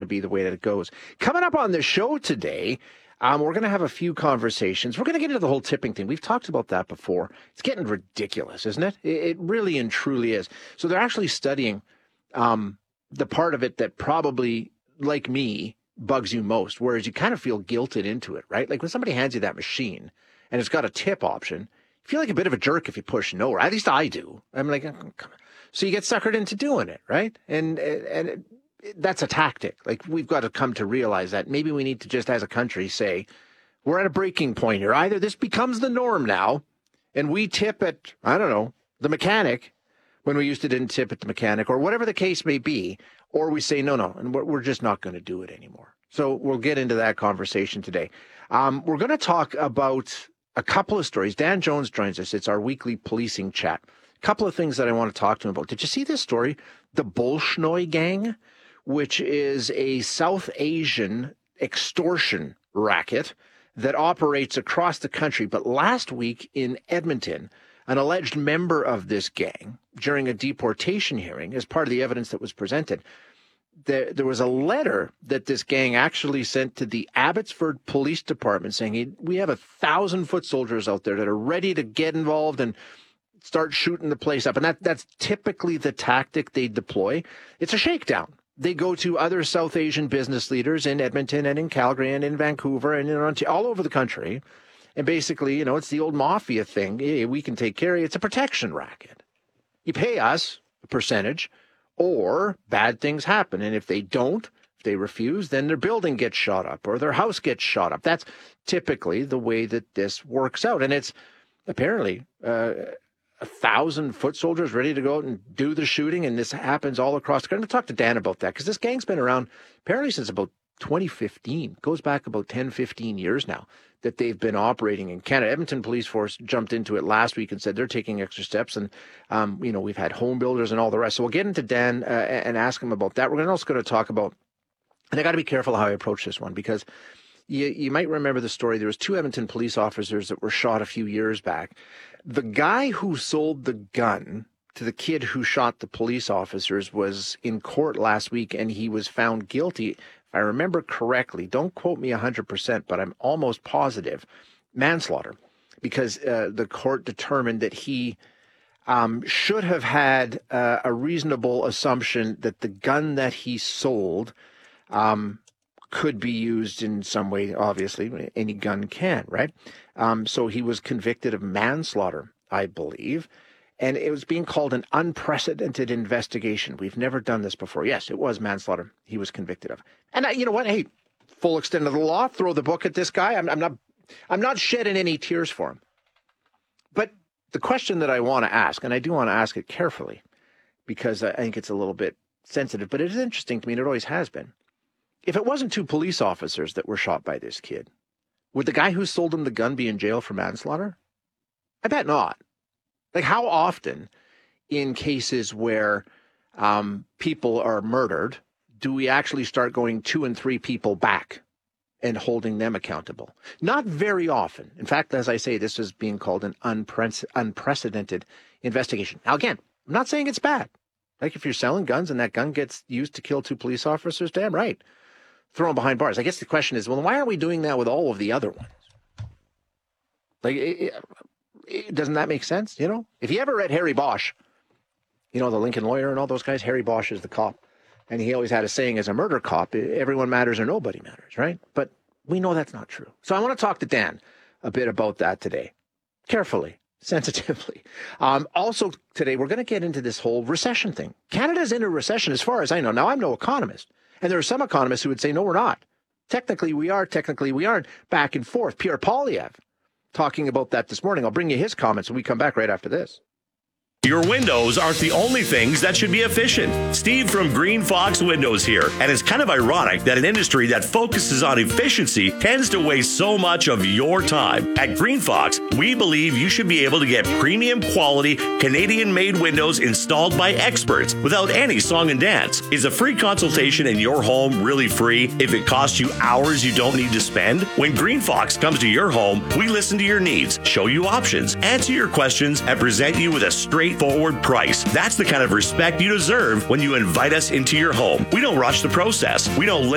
be the way that it goes. Coming up on the show today, we're going to have a few conversations. We're going to get into the whole tipping thing. We've talked about that before. It's getting ridiculous, isn't it? It really and truly is. So they're actually studying the part of it that probably, like me, bugs you most, whereas you kind of feel guilted into it, right? Like when somebody hands you that machine and it's got a tip option, you feel like a bit of a jerk if you push no, or at least I do. I'm like, oh, come on. So you get suckered into doing it, right? And that's a tactic. Like, we've got to come to realize that maybe we need to just, as a country, say, we're at a breaking point here. Either this becomes the norm now, and we tip at, I don't know, the mechanic, when we used to didn't tip at the mechanic, or whatever the case may be, or we say, no, and we're just not going to do it anymore. So we'll get into that conversation today. We're going to talk about a couple of stories. Dan Jones joins us. It's our weekly policing chat. A couple of things that I want to talk to him about. Did you see this story? The Bolshnoi Gang, which is a South Asian extortion racket that operates across the country. But last week in Edmonton, an alleged member of this gang, during a deportation hearing, as part of the evidence that was presented, there was a letter that this gang actually sent to the Abbotsford Police Department saying, hey, we have 1,000 foot soldiers out there that are ready to get involved and start shooting the place up. And that's typically the tactic they deploy. It's a shakedown. They go to other South Asian business leaders in Edmonton and in Calgary and in Vancouver and in Ontario, all over the country. And basically, it's the old mafia thing. Hey, we can take care of you. It's a protection racket. You pay us a percentage or bad things happen. And if they don't, if they refuse, then their building gets shot up or their house gets shot up. That's typically the way that this works out. And it's apparently 1,000 foot soldiers ready to go out and do the shooting, and this happens all across the country. I'm going to talk to Dan about that, because this gang's been around apparently since about 2015. Goes back about 10, 15 years now that they've been operating in Canada. Edmonton Police Force jumped into it last week and said they're taking extra steps, and we've had home builders and all the rest. So we'll get into Dan and ask him about that. We're also going to talk about, and I got to be careful how I approach this one, because you might remember the story. There was 2 Edmonton police officers that were shot a few years back. The guy who sold the gun to the kid who shot the police officers was in court last week, and he was found guilty, if I remember correctly. Don't quote me 100%, but I'm almost positive, manslaughter, because the court determined that he should have had a reasonable assumption that the gun that he sold could be used in some way. Obviously, any gun can, right? So he was convicted of manslaughter, I believe, and it was being called an unprecedented investigation. We've never done this before. Yes, it was manslaughter he was convicted of. And you know what? Hey, full extent of the law, throw the book at this guy. I'm not shedding any tears for him. But the question that I want to ask, and I do want to ask it carefully, because I think it's a little bit sensitive, but it is interesting to me, and it always has been. If it wasn't 2 police officers that were shot by this kid, would the guy who sold him the gun be in jail for manslaughter? I bet not. Like, how often in cases where people are murdered do we actually start going 2 and 3 people back and holding them accountable? Not very often. In fact, as I say, this is being called an unprecedented investigation. Now, again, I'm not saying it's bad. Like, if you're selling guns and that gun gets used to kill 2 police officers, damn right. Throw them behind bars. I guess the question is, well, why aren't we doing that with all of the other ones? Like, doesn't that make sense? If you ever read Harry Bosch, the Lincoln Lawyer and all those guys, Harry Bosch is the cop. And he always had a saying as a murder cop, everyone matters or nobody matters, right? But we know that's not true. So I want to talk to Dan a bit about that today. Carefully, sensitively. Also today, we're going to get into this whole recession thing. Canada's in a recession as far as I know. Now, I'm no economist. And there are some economists who would say, no, we're not. Technically, we are. Technically, we aren't. Back and forth. Pierre Poilievre talking about that this morning. I'll bring you his comments when we come back right after this. Your windows aren't the only things that should be efficient. Steve from Green Fox Windows here. And it's kind of ironic that an industry that focuses on efficiency tends to waste so much of your time. At Green Fox, we believe you should be able to get premium quality Canadian-made windows installed by experts without any song and dance. Is a free consultation in your home really free if it costs you hours you don't need to spend? When Green Fox comes to your home, we listen to your needs, show you options, answer your questions, and present you with a straightforward price. That's the kind of respect you deserve when you invite us into your home. We don't rush the process. We don't